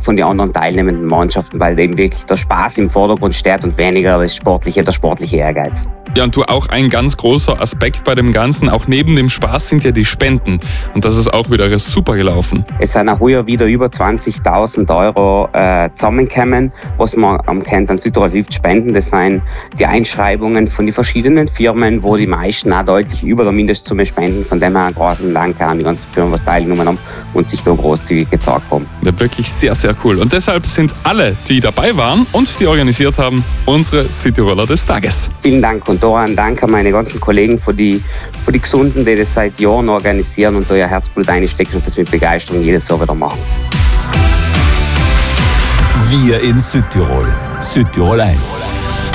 von den anderen teilnehmenden Mannschaften, weil eben wirklich der Spaß im Vordergrund steht und weniger der sportliche Ehrgeiz. Ja, und du, auch ein ganz großer Aspekt bei dem Ganzen, auch neben dem Spaß, sind ja die Spenden. Und das ist auch wieder super gelaufen. Es sind auch heuer wieder über 20.000 Euro zusammengekommen, was man kennt an Südtirol hilft spenden. Das sind die Einschreibungen von den verschiedenen Firmen, wo die meisten auch deutlich über der Mindestsumme spenden. Von dem her einen großen Dank an die ganzen Firmen, die teilgenommen haben und sich da großzügig gezeigt haben. Ja, wirklich sehr, sehr cool. Und deshalb sind alle, die dabei waren und die organisiert haben, unsere Südtiroler des Tages. Vielen Dank und da ein Dank an meine ganzen Kollegen für die Gesunden, die das seit Jahren organisieren und da ihr Herzblut einstecken und das mit Begeisterung jedes Jahr wieder machen. Wir in Südtirol. Südtirol 1.